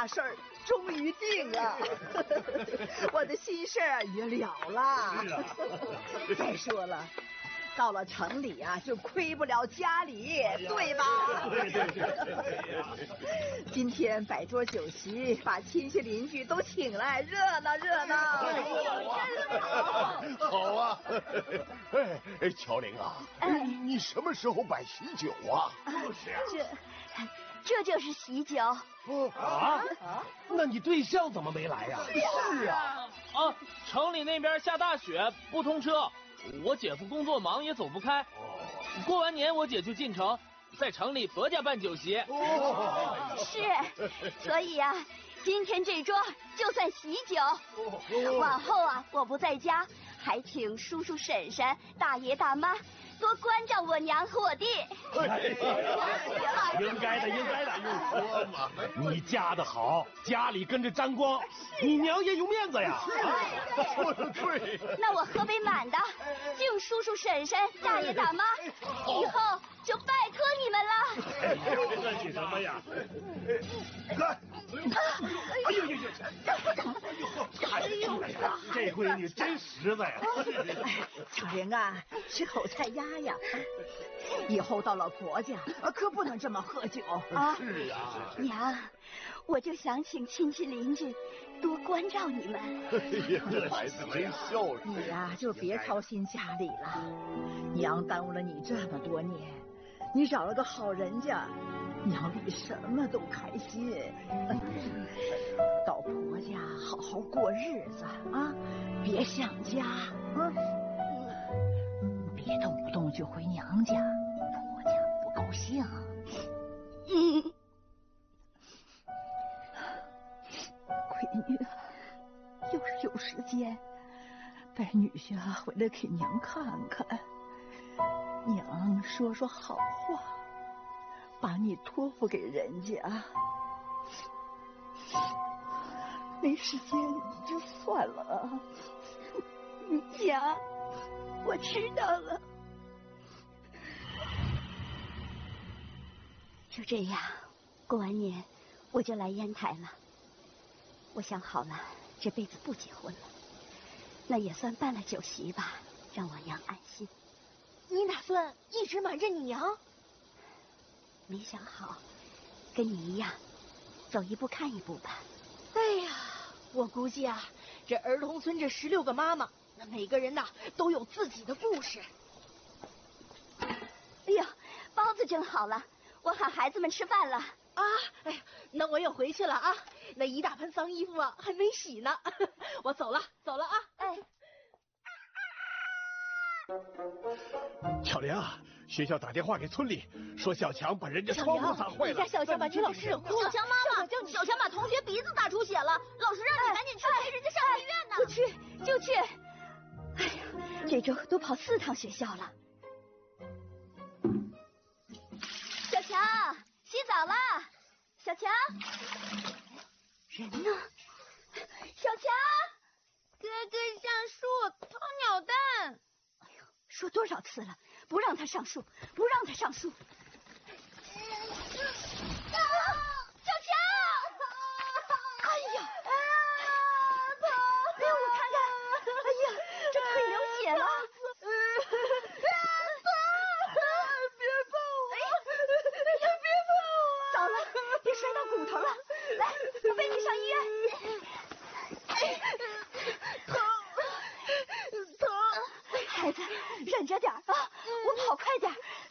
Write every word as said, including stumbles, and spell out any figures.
大事儿终于定了，我的心事儿也了了。 是啊。 再说了，到了城里啊，就亏不了家里，对吧？ 对对对。 今天摆桌酒席，把亲戚邻居都请来，热闹热闹。真好。 好啊。哎，乔玲啊，你你什么时候摆喜酒啊？ 就是啊。 这。这就是喜酒啊！那你对象怎么没来呀？ 是啊， 啊，城里那边下大雪，不通车，我姐夫工作忙也走不开。过完年我姐就进城，在城里伯家办酒席。 是，所以呀、啊，今天这桌就算喜酒。往后啊，我不在家，还请叔叔婶婶、大爷大妈多关照我娘和我弟。 应该的，应该的。说嘛，你嫁得好，家里跟着沾光，你娘也有面子呀。 说的对。 那我喝杯满的，敬叔叔婶婶、大爷大妈，以后就拜托你们了。 客气什么呀？ 来。 哎呦呦呦！哎呦呀，这闺女真实在呀！ 小玲啊，吃口菜压压。以后到了婆家，可不能这么喝酒啊！ 是啊， 娘，我就想请亲戚邻居多关照你们。 哎呀，这孩子真孝顺。 你呀、啊，就别操心家里了。娘耽误了你这么多年，你找了个好人家，娘比什么都开心。到婆家好好过日子啊，别想家啊。别动不动就回娘家，婆家不高兴。 嗯， 闺女，要是有时间，带女婿回来给娘看看，娘说说好话，把你托付给人家。没时间你就算了。 娘，我知道了。就这样，过完年我就来烟台了。我想好了，这辈子不结婚了，那也算办了酒席吧，让我娘安心。 你打算一直瞒着你娘？ 没想好，跟你一样，走一步看一步吧。 哎呀，我估计啊，这儿童村这十六个妈妈，那每个人呐都有自己的故事。 哎呦，包子蒸好了，我喊孩子们吃饭了。 啊，哎呀，那我也回去了啊，那一大盆脏衣服啊还没洗呢，我走了，走了啊。 哎， 巧玲，学校打电话给村里说小强把人家窗户砸坏了。 你家小强把女老师惹哭了。 小强妈妈，小强把同学鼻子打出血了，老师让你赶紧去陪人家上医院呢。 不去就去。哎呀，这周都跑四趟学校了。小强，洗澡了。小强，人呢？小强， 哥哥上树掏鸟蛋。 哎呦，说多少次了，不让他上树，不让他上树。啊，小强！哎呀，啊，疼！哎呀，我看看，哎呀，这腿流血了。摔到骨头了，来，我背你上医院。 疼，疼！ 孩子，忍着点啊，我跑快点。